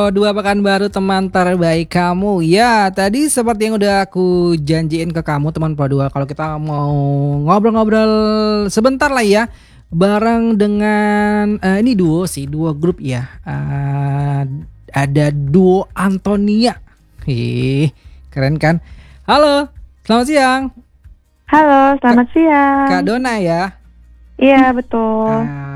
Dua pekan baru teman terbaik kamu. Ya, tadi seperti yang udah aku janjiin ke kamu teman Pro 2 kalau kita mau ngobrol-ngobrol sebentar lah ya. Bareng dengan ini duo sih, duo grup ya. Ada duo Antonia. Keren kan? Halo, selamat siang. Halo, Kak, selamat siang. Kak Dona ya. Iya, betul.